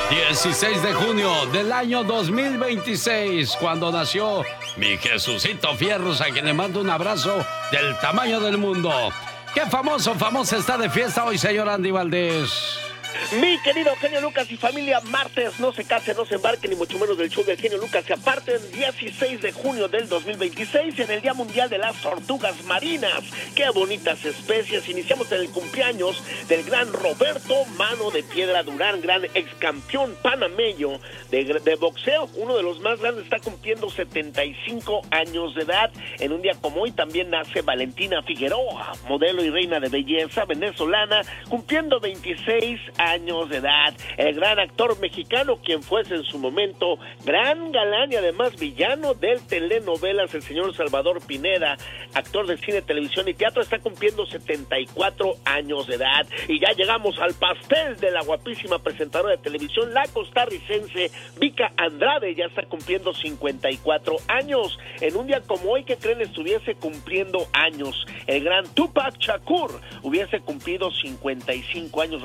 16 de junio del año 2026, cuando nació mi Jesucito Fierros, a quien le mando un abrazo del tamaño del mundo. ¿Qué famosa está de fiesta hoy, señor Andy Valdés? Mi querido genio Lucas y familia, martes, no se casen, no se embarquen, ni mucho menos del show del genio Lucas. Se aparten 16 de junio del 2026, en el Día Mundial de las Tortugas Marinas. ¡Qué bonitas especies! Iniciamos en el cumpleaños del gran Roberto Mano de Piedra Durán, gran ex campeón panameño de boxeo. Uno de los más grandes, está cumpliendo 75 años de edad. En un día como hoy también nace Valentina Figueroa, modelo y reina de belleza venezolana, cumpliendo 26 años de edad. El gran actor mexicano, quien fuese en su momento gran galán y además villano de telenovelas, el señor Salvador Pineda, actor de cine, televisión y teatro, está cumpliendo 74 años de edad. Y ya llegamos al pastel de la guapísima presentadora de televisión, la costarricense Vika Andrade, ya está cumpliendo 54 años. En un día como hoy, ¿qué creen? Estuviese cumpliendo años el gran Tupac Shakur, hubiese cumplido 55 años.